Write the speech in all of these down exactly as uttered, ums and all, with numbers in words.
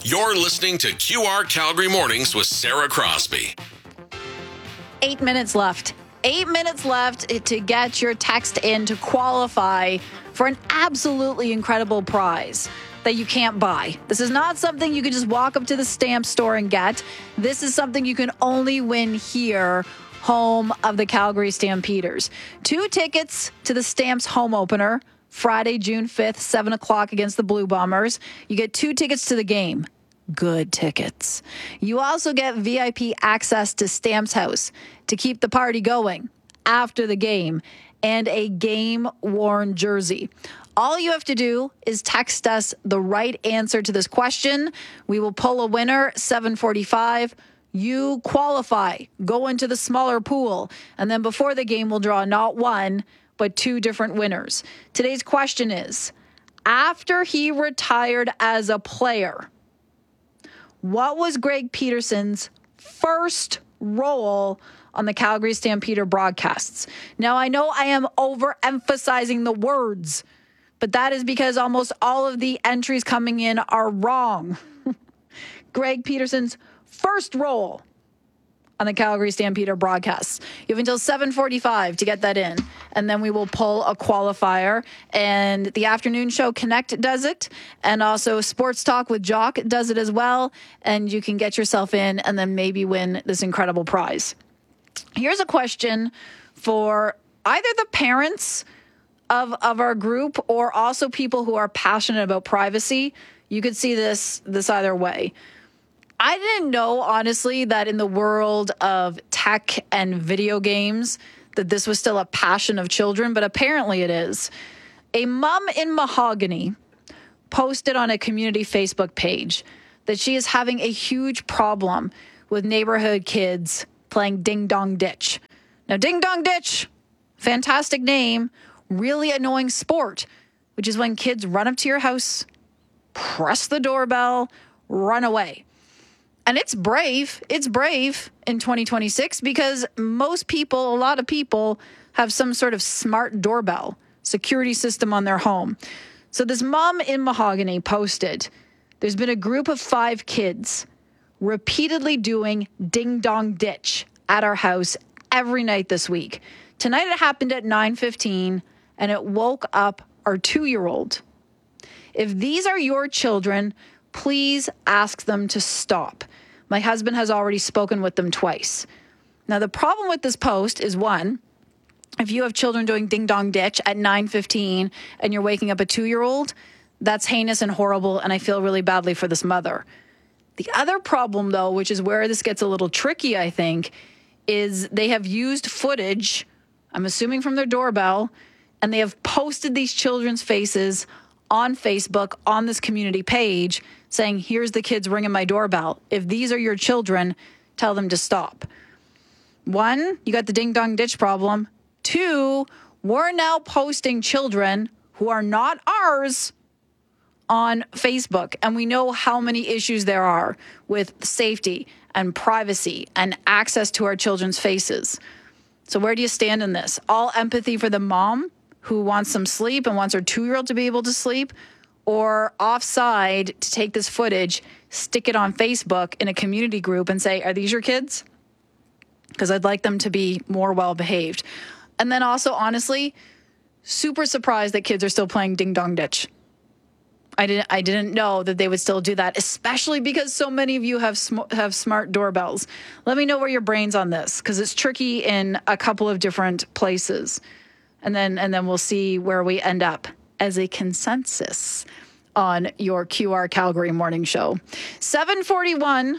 You're listening to Q R Calgary Mornings with Sarah Crosby. Eight minutes left. Eight minutes left to get your text in to qualify for an absolutely incredible prize that you can't buy. This is not something you can just walk up to the stamp store and get. This is something you can only win here, home of the Calgary Stampeders. Two tickets to the Stamps home opener, Friday, June fifth, seven o'clock against the Blue Bombers. You get two tickets to the game. Good tickets. You also get V I P access to Stamps House to keep the party going after the game and a game-worn jersey. All you have to do is text us the right answer to this question. We will pull a winner, seven forty-five. You qualify, go into the smaller pool, and then before the game, we'll draw not one, but two different winners. Today's question is, after he retired as a player, what was Greg Peterson's first role on the Calgary Stampeder broadcasts? Now, I know I am overemphasizing the words, but that is because almost all of the entries coming in are wrong. Greg Peterson's first role on the Calgary Stampeder broadcasts. You have until seven forty-five to get that in, and then we will pull a qualifier. And the afternoon show Connect does it, and also Sports Talk with Jock does it as well, and you can get yourself in and then maybe win this incredible prize. Here's a question for either the parents of, of our group or also people who are passionate about privacy. You could see this, this either way. I didn't know, honestly, that in the world of tech and video games, that this was still a passion of children, but apparently it is. A mom in Mahogany posted on a community Facebook page that she is having a huge problem with neighborhood kids playing Ding Dong Ditch. Now, Ding Dong Ditch, fantastic name, really annoying sport, which is when kids run up to your house, press the doorbell, run away. And it's brave. It's brave in twenty twenty-six because most people, a lot of people, have some sort of smart doorbell security system on their home. So this mom in Mahogany posted, there's been a group of five kids repeatedly doing Ding Dong Ditch at our house every night this week. Tonight it happened at nine fifteen, and it woke up our two-year-old. If these are your children, please ask them to stop. My husband has already spoken with them twice. Now, the problem with this post is, one, if you have children doing Ding Dong Ditch at nine fifteen and you're waking up a two-year-old, that's heinous and horrible, and I feel really badly for this mother. The other problem, though, which is where this gets a little tricky, I think, is they have used footage, I'm assuming from their doorbell, and they have posted these children's faces on Facebook, on this community page, saying, here's the kids ringing my doorbell. If these are your children, tell them to stop. One, you got the Ding Dong Ditch problem. Two, we're now posting children who are not ours on Facebook. And we know how many issues there are with safety and privacy and access to our children's faces. So where do you stand in this? All empathy for the mom who wants some sleep and wants her two-year-old to be able to sleep, or offside to take this footage, stick it on Facebook in a community group and say, are these your kids? Because I'd like them to be more well-behaved. And then also, honestly, super surprised that kids are still playing Ding Dong Ditch. I didn't I didn't know that they would still do that, especially because so many of you have sm- have smart doorbells. Let me know where your brain's on this, because it's tricky in a couple of different places. And then and then we'll see where we end up as a consensus on your Q R Calgary morning show. seven forty-one,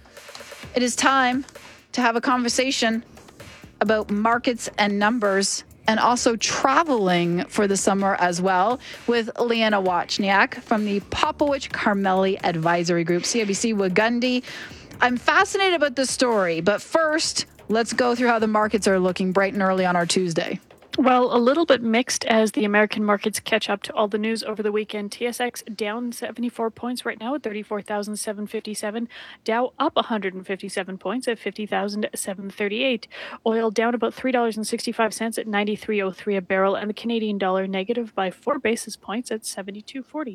it is time to have a conversation about markets and numbers and also traveling for the summer as well with Leanna Wachniak from the Popowich Carmeli Advisory Group, C I B C Wagundi. I'm fascinated about this story, but first, let's go through how the markets are looking bright and early on our Tuesday. Well, a little bit mixed as the American markets catch up to all the news over the weekend. T S X down seventy-four points right now at thirty-four thousand seven hundred fifty-seven. Dow up one hundred fifty-seven points at fifty thousand seven hundred thirty-eight. Oil down about three dollars and sixty-five cents at ninety-three oh three a barrel, and the Canadian dollar negative by four basis points at seventy-two forty.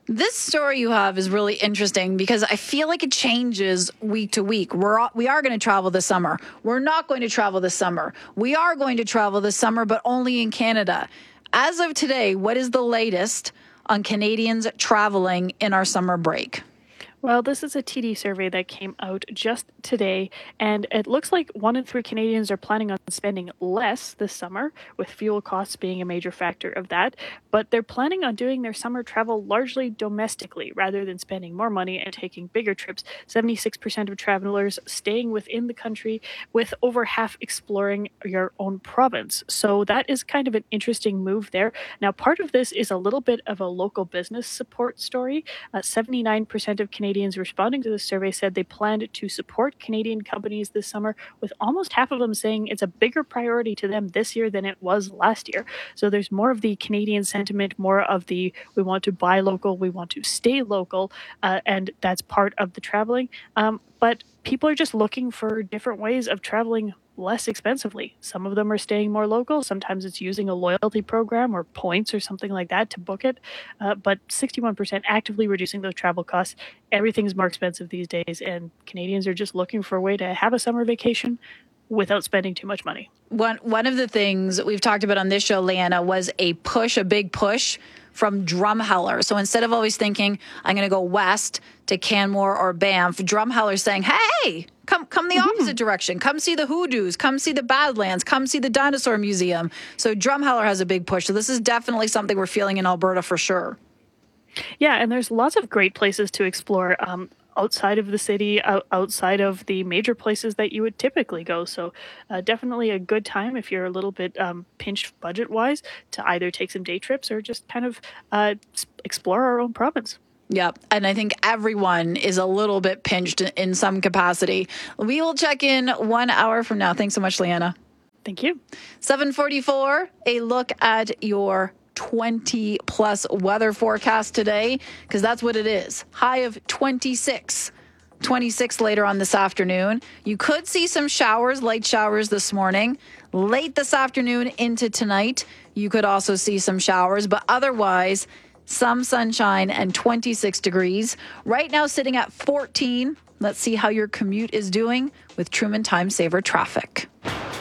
This story you have is really interesting because I feel like it changes week to week. We're we are going to travel this summer. We're not going to travel this summer. We are going to travel this summer, but only in Canada. As of today, what is the latest on Canadians traveling in our summer break? Well, this is a T D survey that came out just today, and it looks like one in three Canadians are planning on spending less this summer, with fuel costs being a major factor of that. But they're planning on doing their summer travel largely domestically, rather than spending more money and taking bigger trips. seventy-six percent of travelers staying within the country, with over half exploring your own province. So that is kind of an interesting move there. Now, part of this is a little bit of a local business support story. Uh, seventy-nine percent of Canadians Canadians responding to the survey said they planned to support Canadian companies this summer, with almost half of them saying it's a bigger priority to them this year than it was last year. So there's more of the Canadian sentiment, more of the we want to buy local, we want to stay local, uh, and that's part of the traveling. Um, but people are just looking for different ways of traveling less expensively. Some of them are staying more local. Sometimes it's using a loyalty program or points or something like that to book it. Uh, but sixty-one percent actively reducing those travel costs. Everything's more expensive these days, and Canadians are just looking for a way to have a summer vacation without spending too much money. One one of the things we've talked about on this show, Leanna, was a push, a big push from Drumheller. So instead of always thinking, I'm going to go west to Canmore or Banff, Drumheller's saying, hey, come come the opposite mm-hmm. direction. Come see the hoodoos. Come see the Badlands. Come see the Dinosaur Museum. So Drumheller has a big push. So this is definitely something we're feeling in Alberta for sure. Yeah, and there's lots of great places to explore um, outside of the city, out, outside of the major places that you would typically go. So uh, definitely a good time if you're a little bit um, pinched budget-wise to either take some day trips or just kind of uh, explore our own province. Yep. And I think everyone is a little bit pinched in some capacity. We will check in one hour from now. Thanks so much, Leanna. Thank you. seven forty-four, a look at your twenty plus weather forecast today, because that's what it is. High of twenty-six. twenty-six later on this afternoon. You could see some showers, light showers this morning. Late this afternoon into tonight, you could also see some showers, but otherwise, some sunshine and twenty-six degrees. Right now sitting at fourteen. Let's see how your commute is doing with Truman Time Saver Traffic.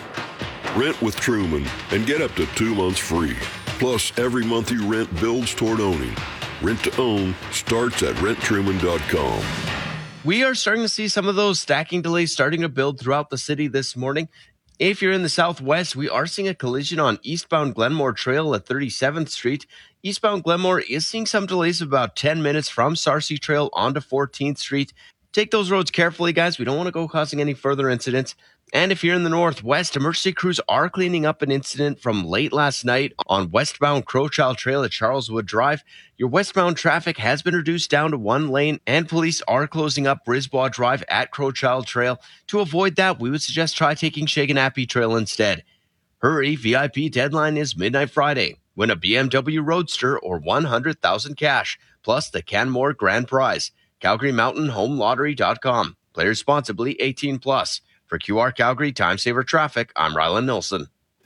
Rent with Truman and get up to two months free. Plus, every month you rent builds toward owning. Rent to own starts at rent truman dot com. We are starting to see some of those stacking delays starting to build throughout the city this morning. If you're in the southwest, we are seeing a collision on eastbound Glenmore Trail at thirty-seventh Street. Eastbound Glenmore is seeing some delays of about ten minutes from Sarcee Trail onto fourteenth Street. Take those roads carefully, guys. We don't want to go causing any further incidents. And if you're in the northwest, emergency crews are cleaning up an incident from late last night on westbound Crowchild Trail at Charleswood Drive. Your westbound traffic has been reduced down to one lane, and police are closing up Brisbois Drive at Crowchild Trail. To avoid that, we would suggest try taking Shaganappi Trail instead. Hurry, V I P deadline is midnight Friday. Win a B M W Roadster or one hundred thousand cash, plus the Canmore Grand Prize. Calgary Mountain Home Lottery dot com. Play responsibly, eighteen plus. For Q R Calgary Time Saver Traffic, I'm Rylan Nilsson.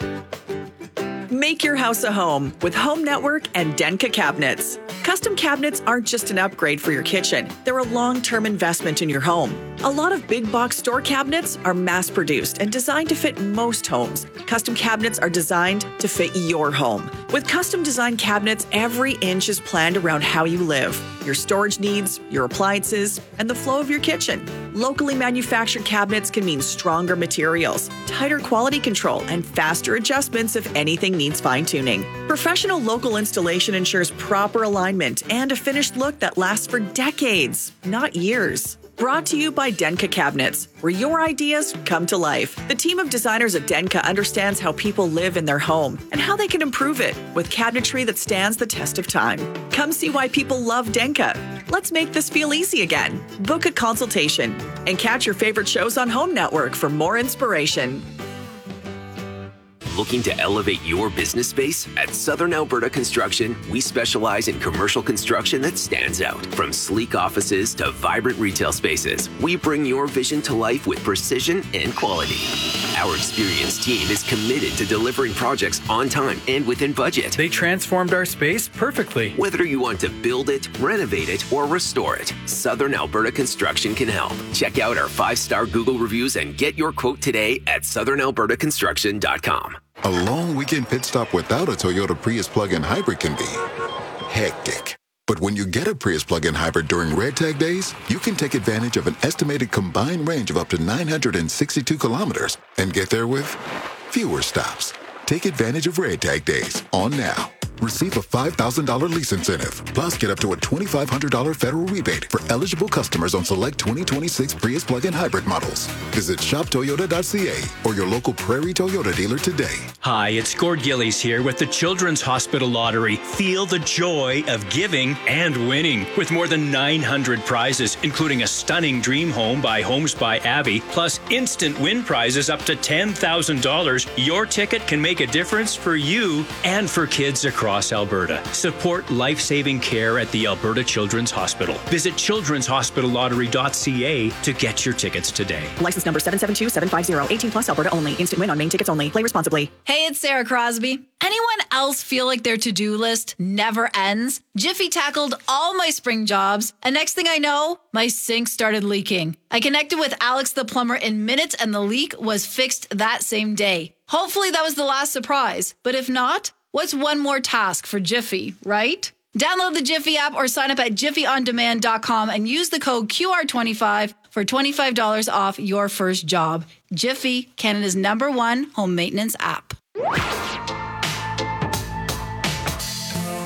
Make your house a home with Home Network and Denka cabinets. Custom cabinets aren't just an upgrade for your kitchen. They're a long-term investment in your home. A lot of big box store cabinets are mass-produced and designed to fit most homes. Custom cabinets are designed to fit your home. With custom design cabinets, every inch is planned around how you live, your storage needs, your appliances, and the flow of your kitchen. Locally manufactured cabinets can mean stronger materials, tighter quality control, and faster adjustments if anything needs fine-tuning. Professional local installation ensures proper alignment and a finished look that lasts for decades, not years. Brought to you by Denka Cabinets, where your ideas come to life. The team of designers at Denka understands how people live in their home and how they can improve it with cabinetry that stands the test of time. Come see why people love Denka. Let's make this feel easy again. Book a consultation and catch your favorite shows on Home Network for more inspiration. Looking to elevate your business space? At Southern Alberta Construction, we specialize in commercial construction that stands out. From sleek offices to vibrant retail spaces, we bring your vision to life with precision and quality. Our experienced team is committed to delivering projects on time and within budget. They transformed our space perfectly. Whether you want to build it, renovate it, or restore it, Southern Alberta Construction can help. Check out our five-star Google reviews and get your quote today at southern alberta construction dot com. A long weekend pit stop without a Toyota Prius plug-in hybrid can be hectic. But when you get a Prius plug-in hybrid during Red Tag days, you can take advantage of an estimated combined range of up to nine hundred sixty-two kilometers and get there with fewer stops. Take advantage of Red Tag days on now. Receive a five thousand dollars lease incentive, plus get up to a twenty-five hundred dollars federal rebate for eligible customers on select twenty twenty-six Prius plug-in hybrid models. Visit shop toyota dot c a or your local Prairie Toyota dealer today. Hi, it's Gord Gillies here with the Children's Hospital Lottery. Feel the joy of giving and winning with more than nine hundred prizes, including a stunning dream home by Homes by Abby, plus instant win prizes up to ten thousand dollars. Your ticket can make a difference for you and for kids across Alberta. Support life-saving care at the Alberta Children's Hospital. Visit children's hospital lottery dot c a to get your tickets today. License number seven seven two seven five zero. eighteen plus Alberta only. Instant win on main tickets only. Play responsibly. Hey, it's Sarah Crosby. Anyone else feel like their to-do list never ends? Jiffy tackled all my spring jobs, and next thing I know, my sink started leaking. I connected with Alex the plumber in minutes, and the leak was fixed that same day. Hopefully that was the last surprise, but if not, what's one more task for Jiffy, right? Download the Jiffy app or sign up at jiffy on demand dot com and use the code Q R twenty-five for twenty-five dollars off your first job. Jiffy, Canada's number one home maintenance app.